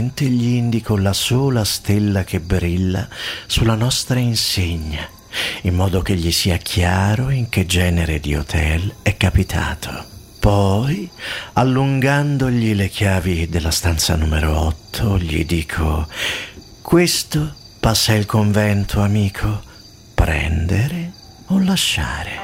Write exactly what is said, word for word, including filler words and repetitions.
lentamente gli indico la sola stella che brilla sulla nostra insegna, in modo che gli sia chiaro in che genere di hotel è capitato. Poi, allungandogli le chiavi della stanza numero otto, gli dico: questo passa il convento, amico, prendere o lasciare.